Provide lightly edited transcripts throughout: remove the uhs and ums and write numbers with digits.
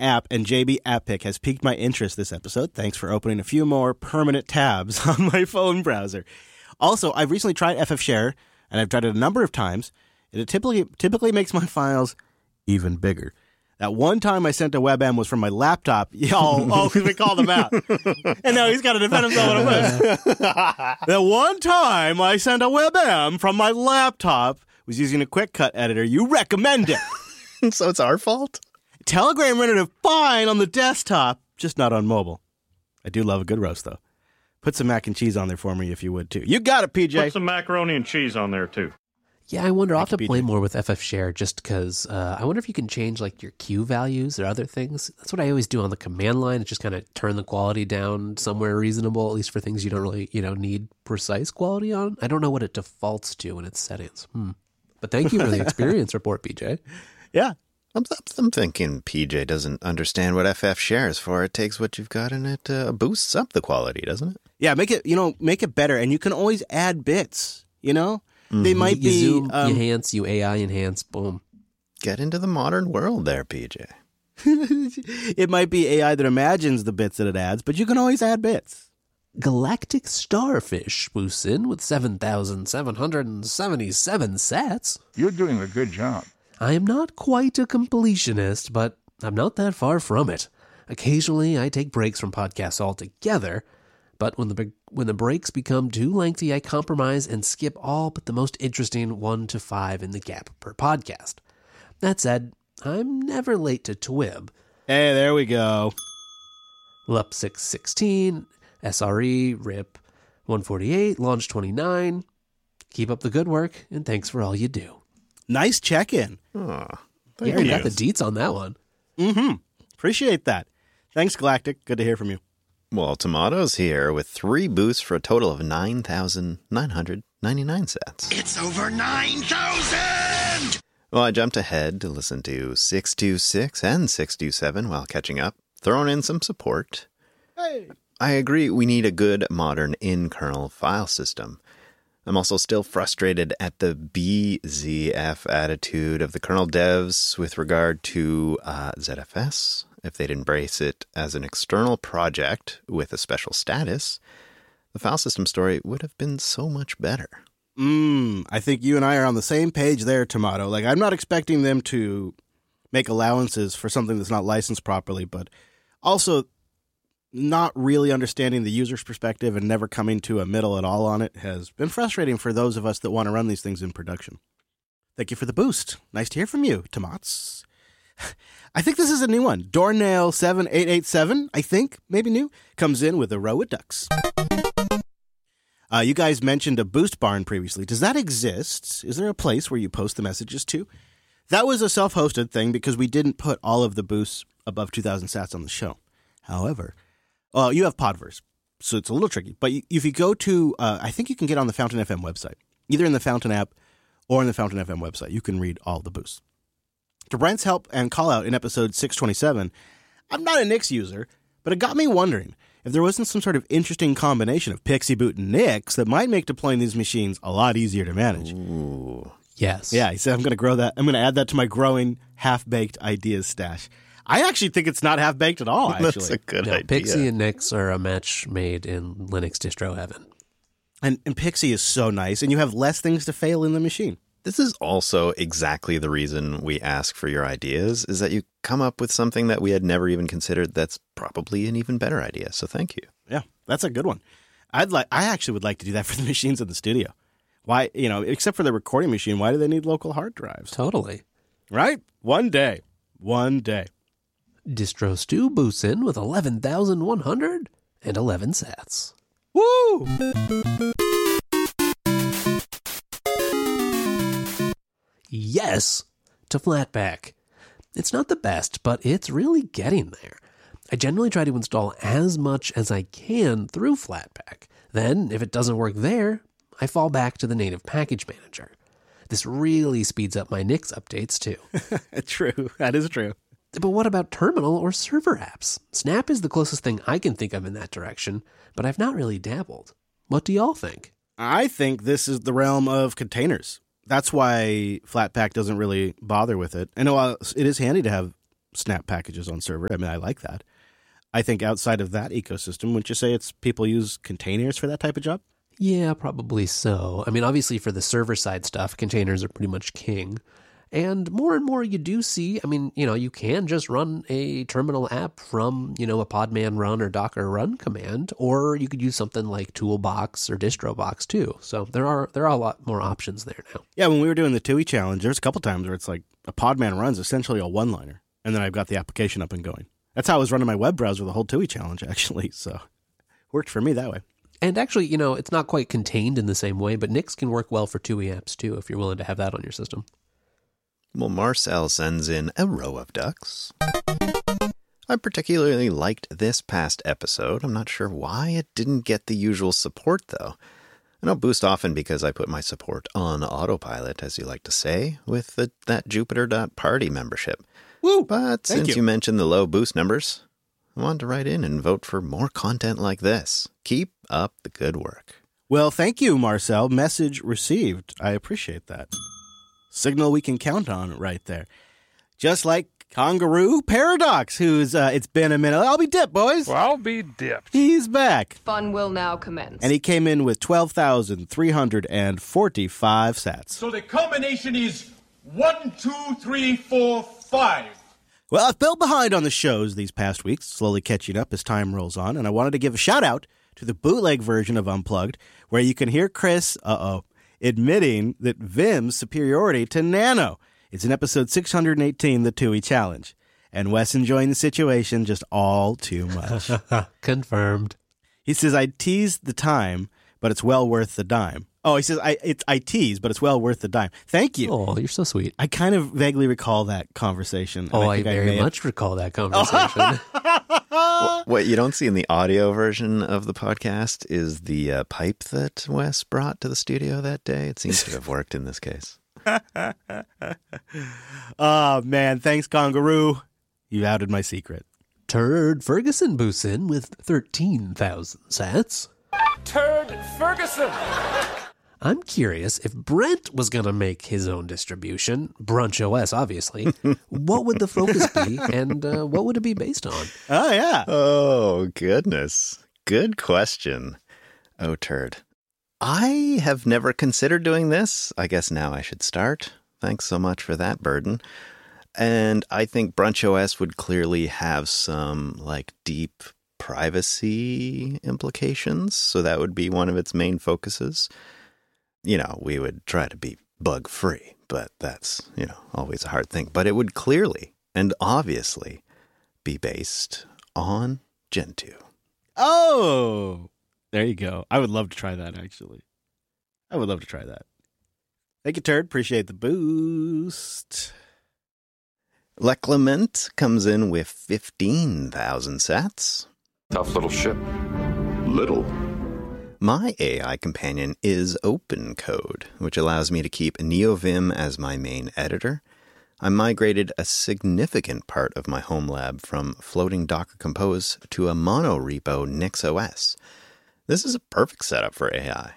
app, and JB App Pick has piqued my interest this episode. Thanks for opening a few more permanent tabs on my phone browser. Also, I've recently tried FFshare, and I've tried it a number of times. It typically makes my files even bigger. That one time I sent a WebM was from my laptop. Because we called him out. And now he's got to defend himself on a list. The one time I sent a WebM from my laptop was using a Quick Cut editor you recommended. So it's our fault? Telegram rendered it fine on the desktop, just not on mobile. I do love a good roast, though. Put some mac and cheese on there for me if you would, too. You got it, PJ. Put some macaroni and cheese on there, too. Yeah, I wonder. I'll have to play more with FFshare just because I wonder if you can change like your Q values or other things. That's what I always do on the command line. It's just kind of turn the quality down somewhere reasonable, at least for things you don't really, need precise quality on. I don't know what it defaults to in its settings. But thank you for the experience report, PJ. Yeah. I'm thinking PJ doesn't understand what FFshare is for. It takes what you've got and it boosts up the quality, doesn't it? Yeah, make it better. And you can always add bits, They might you be... zoom, you enhance, you AI enhance, boom. Get into the modern world there, PJ. It might be AI that imagines the bits that it adds, but you can always add bits. Galactic Starfish boosts in with 7,777 sats. You're doing a good job. I am not quite a completionist, but I'm not that far from it. Occasionally, I take breaks from podcasts altogether, but when the breaks become too lengthy, I compromise and skip all but the most interesting 1 to 5 in the gap per podcast. That said, I'm never late to TWIB. Hey, there we go. LUP 616, SRE, RIP 148, Launch 29. Keep up the good work, and thanks for all you do. Nice check-in. Oh, Yeah, you got the deets on that one. Appreciate that. Thanks, Galactic. Good to hear from you. Well, Tomato's here with 3 boosts for a total of 9,999 sats. It's over 9,000! Well, I jumped ahead to listen to 626 and 627 while catching up, throwing in some support. Hey. I agree we need a good modern in-kernel file system. I'm also still frustrated at the BZF attitude of the kernel devs with regard to ZFS. If they'd embrace it as an external project with a special status, the file system story would have been so much better. I think you and I are on the same page there, Tomato. Like, I'm not expecting them to make allowances for something that's not licensed properly, but also not really understanding the user's perspective and never coming to a middle at all on it has been frustrating for those of us that want to run these things in production. Thank you for the boost. Nice to hear from you, Tomats. I think this is a new one. Doornail 7887, I think, maybe new, comes in with a row of ducks. You guys mentioned a boost barn previously. Does that exist? Is there a place where you post the messages to? That was a self-hosted thing because we didn't put all of the boosts above 2,000 sats on the show. However, you have Podverse, so it's a little tricky. But if you go to, I think you can get on the Fountain FM website, either in the Fountain app or in the Fountain FM website. You can read all the boosts. To Brent's help and call out in episode 627, I'm not a Nix user, but it got me wondering if there wasn't some sort of interesting combination of Pixie Boot and Nix that might make deploying these machines a lot easier to manage. Ooh. Yes. Yeah, he said I'm going to grow that. I'm going to add that to my growing half-baked ideas stash. I actually think it's not half-baked at all, actually. That's a good idea. Pixie and Nix are a match made in Linux distro heaven. And Pixie is so nice, and you have less things to fail in the machine. This is also exactly the reason we ask for your ideas, is that you come up with something that we had never even considered that's probably an even better idea. So thank you. Yeah, that's a good one. I actually would like to do that for the machines in the studio. Why, except for the recording machine, why do they need local hard drives? Totally. Right? One day. Distro Stew boosts in with 11,111 sats. Woo! Yes to Flatpak. It's not the best, but it's really getting there. I generally try to install as much as I can through Flatpak. Then, if it doesn't work there, I fall back to the native package manager. This really speeds up my Nix updates, too. True. That is true. But what about terminal or server apps? Snap is the closest thing I can think of in that direction, but I've not really dabbled. What do y'all think? I think this is the realm of containers. That's why Flatpak doesn't really bother with it. And while it is handy to have snap packages on server. I mean, I like that. I think outside of that ecosystem, wouldn't you say it's people use containers for that type of job? Yeah, probably so. I mean, obviously for the server-side stuff, containers are pretty much king. And more you do see, I mean, you can just run a terminal app from, a Podman run or Docker run command, or you could use something like Toolbox or DistroBox too. So there are a lot more options there now. Yeah, when we were doing the TUI challenge, there's a couple times where it's like a Podman run's essentially a one-liner, and then I've got the application up and going. That's how I was running my web browser the whole TUI challenge, actually. So worked for me that way. And actually, it's not quite contained in the same way, but Nix can work well for TUI apps too, if you're willing to have that on your system. Well, Marcel sends in a row of ducks. I particularly liked this past episode. I'm not sure why it didn't get the usual support, though. I don't boost often because I put my support on autopilot, as you like to say, with that Jupiter.party membership. Woo! But since you mentioned the low boost numbers, I wanted to write in and vote for more content like this. Keep up the good work. Well, thank you, Marcel. Message received. I appreciate that. Signal we can count on right there. Just like Kangaroo Paradox, who's, it's been a minute. I'll be dipped, boys. Well, I'll be dipped. He's back. Fun will now commence. And he came in with 12,345 sats. So the combination is 1, 2, 3, 4, 5. Well, I've fell behind on the shows these past weeks, slowly catching up as time rolls on, and I wanted to give a shout-out to the bootleg version of Unplugged, where you can hear Chris, admitting that Vim's superiority to Nano. It's in episode 618, the TUI Challenge. And Wes enjoying the situation just all too much. Confirmed. He says, I teased the time, but it's well worth the dime. Oh, he says, I tease, but it's well worth the dime. Thank you. Oh, you're so sweet. I kind of vaguely recall that conversation. Oh, I very much recall that conversation. What you don't see in the audio version of the podcast is the pipe that Wes brought to the studio that day. It seems to have worked in this case. Oh, man. Thanks, Kangaroo. You outed my secret. Turd Ferguson boosts in with 13,000 sats. Turd Ferguson! I'm curious, if Brent was going to make his own distribution, Brunch OS obviously, what would the focus be and what would it be based on? Oh, yeah. Oh, goodness. Good question. Oh, turd. I have never considered doing this. I guess now I should start. Thanks so much for that burden. And I think Brunch OS would clearly have some, deep privacy implications. So that would be one of its main focuses. We would try to be bug-free, but that's, always a hard thing. But it would clearly and obviously be based on Gentoo. Oh, there you go. I would love to try that, actually. I would love to try that. Thank you, Turd. Appreciate the boost. Leclement comes in with 15,000 sats. Tough little ship. Little. My AI companion is OpenCode, which allows me to keep NeoVim as my main editor. I migrated a significant part of my home lab from floating Docker Compose to a monorepo NixOS. This is a perfect setup for AI.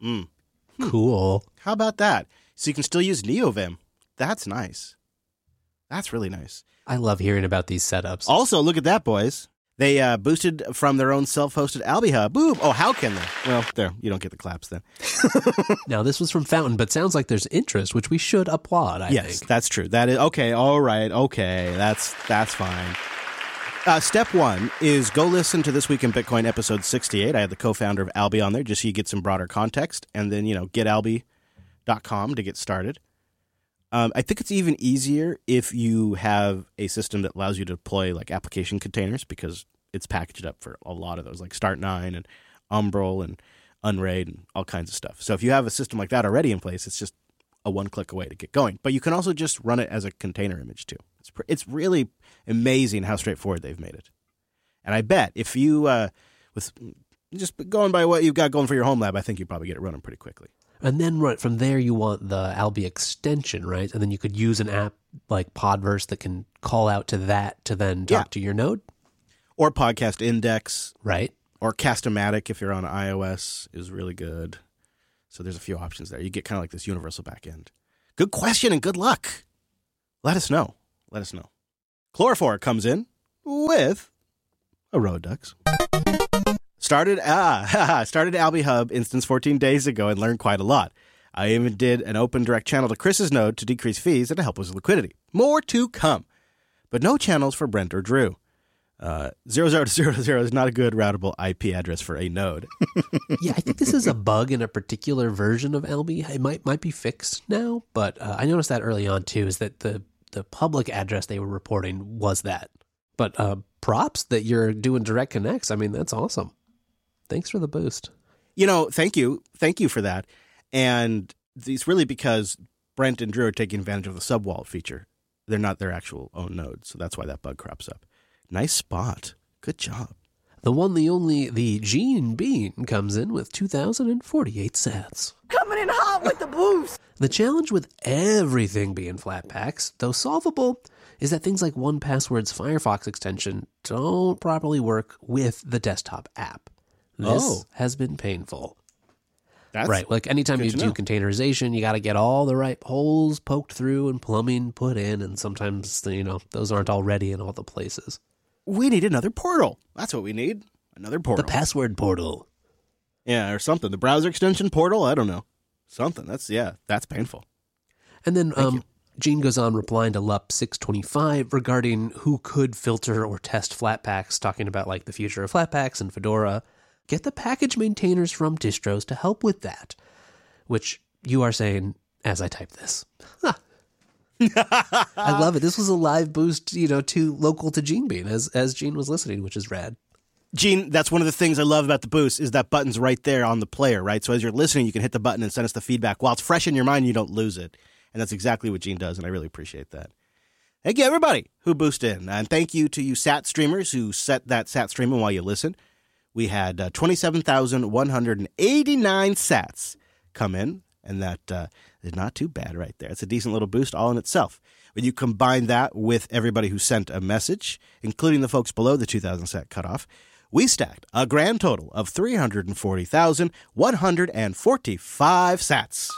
Cool. How about that? So you can still use NeoVim. That's nice. That's really nice. I love hearing about these setups. Also, look at that, boys. They boosted from their own self-hosted Alby Hub. Boom. Oh, how can they? Well, there. You don't get the claps then. Now, this was from Fountain, but sounds like there's interest, which we should applaud, I Yes, think. that's true. That is okay. All right. Okay. That's fine. Step one is go listen to This Week in Bitcoin episode 68. I had the co-founder of Alby on there just so you get some broader context. And then, getalby.com to get started. I think it's even easier if you have a system that allows you to deploy application containers because it's packaged up for a lot of those, like Start9 and Umbrel and Unraid and all kinds of stuff. So if you have a system like that already in place, it's just a one-click away to get going. But you can also just run it as a container image too. It's really amazing how straightforward they've made it. And I bet if you, with just going by what you've got going for your home lab, I think you probably get it running pretty quickly. And then from there, you want the Alby extension, right? And then you could use an app like Podverse that can call out to that to then talk to your node. Or Podcast Index. Right. Or Cast-O-Matic if you're on iOS is really good. So there's a few options there. You get kind of like this universal backend. Good question and good luck. Let us know. Chlorophore comes in with a row of ducks. Started Alby Hub instance 14 days ago and learned quite a lot. I even did an open direct channel to Chris's node to decrease fees and to help with liquidity. More to come. But no channels for Brent or Drew. 0000 is not a good routable IP address for a node. Yeah, I think this is a bug in a particular version of Alby. It might be fixed now, but I noticed that early on too, is that the public address they were reporting was that. But props that you're doing direct connects. I mean, that's awesome. Thanks for the boost. Thank you. Thank you for that. And it's really because Brent and Drew are taking advantage of the subwallet feature. They're not their actual own nodes, so that's why that bug crops up. Nice spot. Good job. The one, the only, the Gene Bean comes in with 2,048 sats. Coming in hot with the boost. The challenge with everything being Flatpaks, though solvable, is that things like 1Password's Firefox extension don't properly work with the desktop app. This has been painful. That's right. Like anytime you do containerization, you got to get all the right holes poked through and plumbing put in. And sometimes, those aren't already in all the places. We need another portal. That's what we need. Another portal. The password portal. Yeah, or something. The browser extension portal? I don't know. Something. That's painful. And then Gene goes on replying to LUP 625 regarding who could filter or test Flatpaks, talking about like the future of Flatpaks and Fedora. Get the package maintainers from distros to help with that, which you are saying as I type this. I love it. This was a live boost, to local to Gene Bean as Gene was listening, which is rad. Gene, that's one of the things I love about the boost is that button's right there on the player, right? So as you're listening, you can hit the button and send us the feedback. While it's fresh in your mind, you don't lose it. And that's exactly what Gene does, and I really appreciate that. Thank you, everybody who boosted in. And thank you to you SAT streamers who set that SAT streaming while you listen. We had 27,189 sats come in, and that is not too bad right there. It's a decent little boost all in itself. When you combine that with everybody who sent a message, including the folks below the 2,000 sat cutoff, we stacked a grand total of 340,145 sats.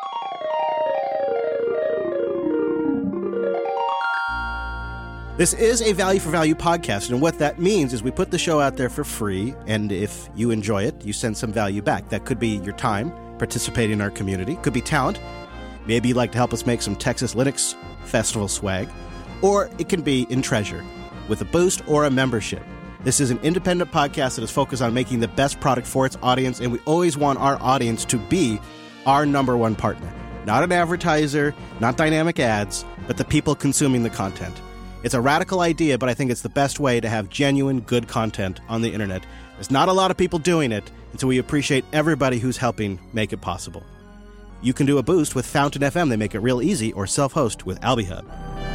This is a value for value podcast, and what that means is we put the show out there for free, and if you enjoy it, you send some value back. That could be your time participating in our community, could be talent. Maybe you'd like to help us make some Texas Linux Festival swag, or it can be in treasure with a boost or a membership. This is an independent podcast that is focused on making the best product for its audience, and we always want our audience to be our number one partner. Not an advertiser, not dynamic ads, but the people consuming the content. It's a radical idea, but I think it's the best way to have genuine, good content on the internet. There's not a lot of people doing it, and so we appreciate everybody who's helping make it possible. You can do a boost with Fountain FM. They make it real easy, or self-host with Alby Hub.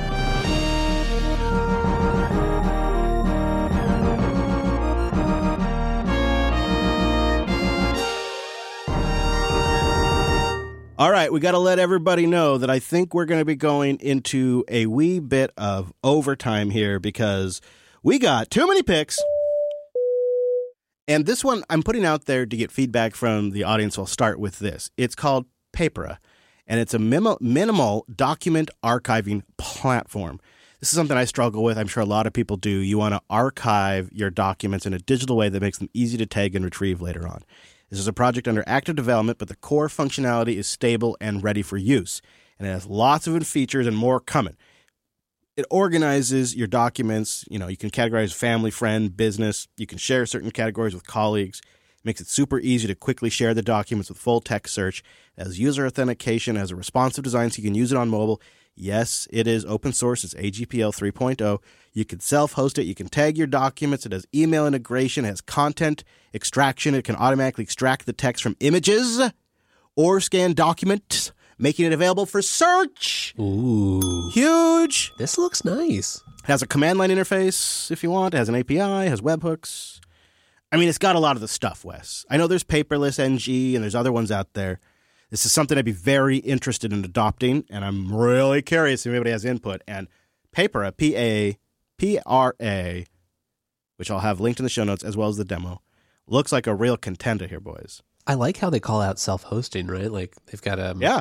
All right, we got to let everybody know that I think we're going to be going into a wee bit of overtime here because we got too many picks. And this one I'm putting out there to get feedback from the audience. I'll start with this. It's called Papera, and it's a minimal document archiving platform. This is something I struggle with. I'm sure a lot of people do. You want to archive your documents in a digital way that makes them easy to tag and retrieve later on. This is a project under active development, but the core functionality is stable and ready for use. And it has lots of features and more coming. It organizes your documents. You can categorize family, friend, business. You can share certain categories with colleagues. It makes it super easy to quickly share the documents with full text search. It has user authentication, has a responsive design so you can use it on mobile. Yes, it is open source. It's AGPL 3.0. You can self-host it. You can tag your documents. It has email integration. It has content extraction. It can automatically extract the text from images or scan documents, making it available for search. Ooh. Huge. This looks nice. It has a command line interface if you want. It has an API. It has webhooks. I mean, it's got a lot of the stuff, Wes. I know there's Paperless NG and there's other ones out there. This is something I'd be very interested in adopting, and I'm really curious if anybody has input. And Papera, P-A-P-R-A, which I'll have linked in the show notes, as well as the demo, looks like a real contender here, boys. I like how they call out self-hosting, right? Like they've got yeah.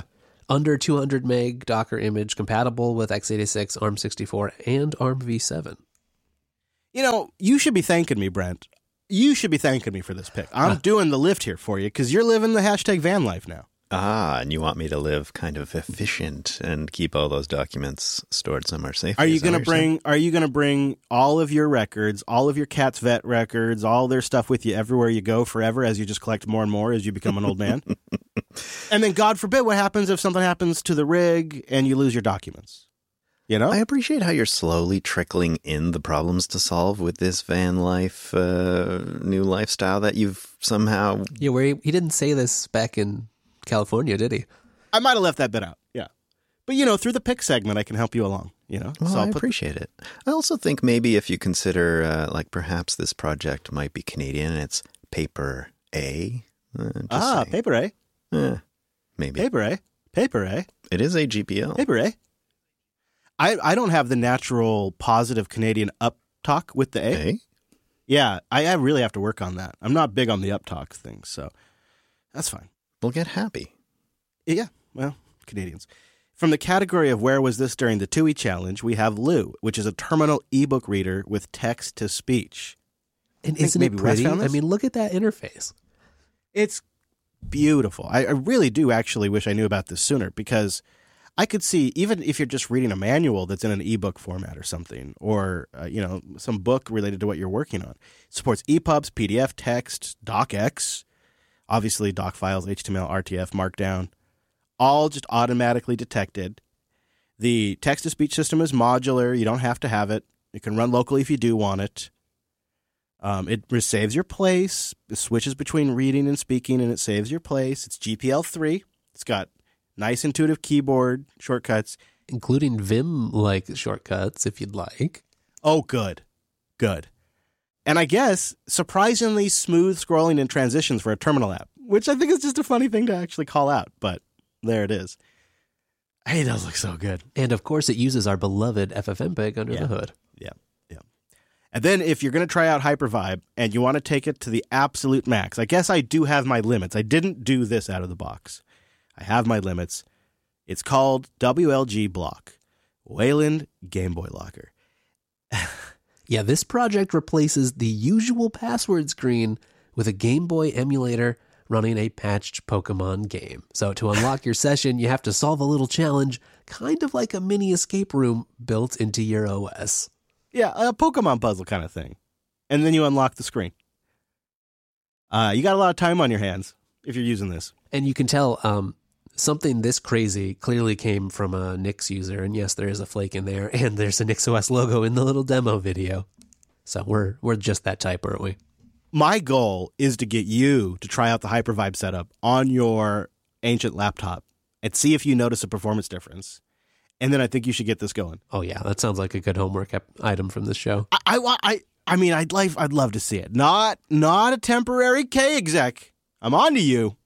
under 200 meg Docker image, compatible with x86, ARM64, and ARM v7. You know, you should be thanking me, Brent. You should be thanking me for this pick. I'm doing the lift here for you because you're living the hashtag van life now. Ah, and you want me to live kind of efficient and keep all those documents stored somewhere safely. Are you going to bring all of your records, all of your Cat's Vet records, all their stuff with you everywhere you go forever as you just collect more and more as you become an old man? And then God forbid what happens if something happens to the rig and you lose your documents? You know? I appreciate how you're slowly trickling in the problems to solve with this van life, new lifestyle that you've somehow... Yeah, where he didn't say this back in California, did he? I might have left that bit out, yeah. But, you know, through the pick segment, I can help you along, you know? Well, so I appreciate it. I also think maybe if you consider, like, perhaps this project might be Canadian and it's Paper A. Paper A. Maybe. Paper A. Paper A. It is a GPL. Paper A. I don't have the natural positive Canadian up talk with the A. A? Yeah, I really have to work on that. I'm not big on the up talk thing, so that's fine. We'll get happy. Yeah, well, Canadians. From the category of where was this during the TUI challenge, we have Lou, which is a terminal ebook reader with text-to-speech. And isn't it pretty? I mean, look at that interface. It's beautiful. I really do actually wish I knew about this sooner because I could see, even if you're just reading a manual that's in an ebook format or something, or, some book related to what you're working on. It supports EPUBs, PDF, text, DocX, obviously doc files, HTML, RTF, Markdown, all just automatically detected. The text-to-speech system is modular. You don't have to have it. It can run locally if you do want it. It saves your place. It switches between reading and speaking, and it saves your place. It's GPL3. It's got nice intuitive keyboard shortcuts. Including Vim-like shortcuts, if you'd like. Oh, good. Good. And I guess surprisingly smooth scrolling and transitions for a terminal app, which I think is just a funny thing to actually call out, but there it is. Hey, it does look so good. And of course, it uses our beloved FFmpeg under the hood. Yeah. And then if you're going to try out Hypervibe and you want to take it to the absolute max, I guess I do have my limits. I didn't do this out of the box. I have my limits. It's called WLG Block, Wayland Game Boy Locker. Yeah, this project replaces the usual password screen with a Game Boy emulator running a patched Pokemon game. So to unlock your session, you have to solve a little challenge, kind of like a mini escape room built into your OS. Yeah, a Pokemon puzzle kind of thing. And then you unlock the screen. You got a lot of time on your hands if you're using this. And you can tell something this crazy clearly came from a Nix user. And yes, there is a flake in there. And there's a NixOS logo in the little demo video. So we're just that type, aren't we? My goal is to get you to try out the Hypervibe setup on your ancient laptop and see if you notice a performance difference. And then I think you should get this going. Oh, yeah. That sounds like a good homework item from this show. I mean, I'd love to see it. Not a temporary K exec. I'm on to you.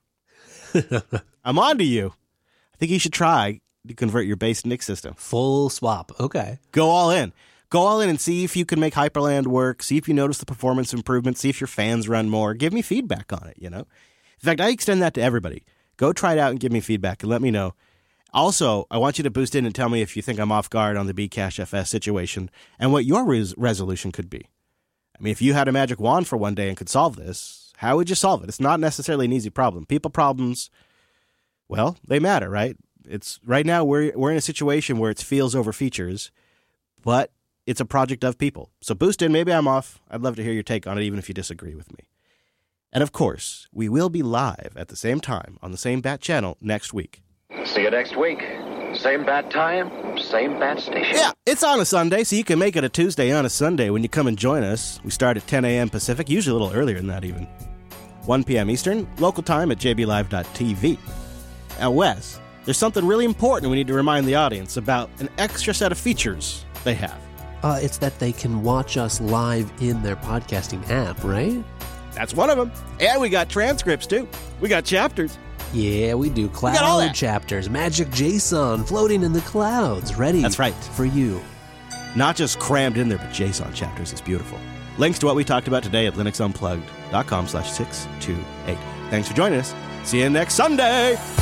I'm on to you. I think you should try to convert your base Nix system. Full swap. Okay. Go all in. Go all in and see if you can make Hyperland work. See if you notice the performance improvements. See if your fans run more. Give me feedback on it, you know? In fact, I extend that to everybody. Go try it out and give me feedback and let me know. Also, I want you to boost in and tell me if you think I'm off guard on the Bcash FS situation and what your resolution could be. I mean, if you had a magic wand for one day and could solve this, how would you solve it? It's not necessarily an easy problem. People problems, well, they matter, right? It's right now we're in a situation where it's feels over features, but it's a project of people. So boost in. Maybe I'm off. I'd love to hear your take on it, even if you disagree with me. And of course, we will be live at the same time on the same Bat channel next week. See you next week. Same bat time, same bat station. Yeah, it's on a Sunday, so you can make it a Tuesday on a Sunday when you come and join us. We start at 10 a.m. Pacific, usually a little earlier than that even. 1 p.m. Eastern, local time at jblive.tv. Now, Wes, there's something really important we need to remind the audience about an extra set of features they have. It's that they can watch us live in their podcasting app, right? That's one of them. And we got transcripts, too. We got chapters. Yeah, we do cloud chapters, magic JSON floating in the clouds, ready That's right. for you. Not just crammed in there, but JSON chapters. It's beautiful. Links to what we talked about today at linuxunplugged.com/628. Thanks for joining us. See you next Sunday.